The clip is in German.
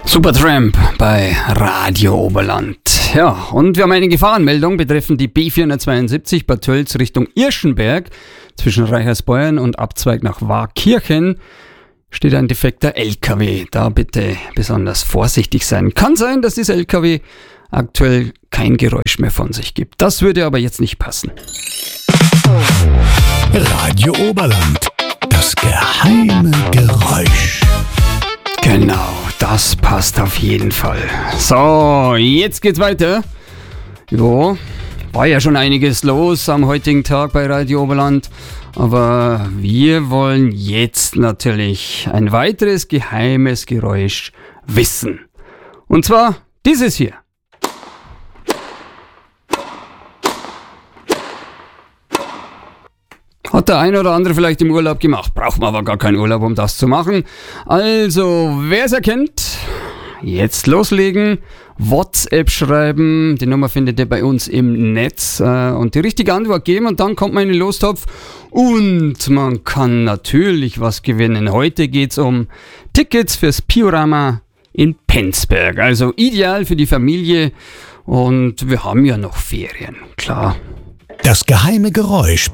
Supertramp bei Radio Oberland. Ja, und wir haben eine Gefahrenmeldung betreffend die B472 Bad Tölz Richtung Irschenberg. Zwischen Reichersbeuern und Abzweig nach Waakirchen steht ein defekter LKW. Da bitte besonders vorsichtig sein. Kann sein, dass dieser LKW aktuell kein Geräusch mehr von sich gibt. Das würde aber jetzt nicht passen. Radio Oberland. Das geheime Geräusch. Genau, das passt auf jeden Fall. So, jetzt geht's weiter. Jo, war ja schon einiges los am heutigen Tag bei Radio Oberland. Aber wir wollen jetzt natürlich ein weiteres geheimes Geräusch wissen. Und zwar dieses hier. Hat der ein oder andere vielleicht im Urlaub gemacht. Braucht man aber gar keinen Urlaub, um das zu machen. Also, wer es erkennt, jetzt loslegen. WhatsApp schreiben. Die Nummer findet ihr bei uns im Netz. Und die richtige Antwort geben. Und dann kommt man in den Lostopf. Und man kann natürlich was gewinnen. Heute geht es um Tickets fürs Piorama in Penzberg. Also ideal für die Familie. Und wir haben ja noch Ferien, klar. Das geheime Geräusch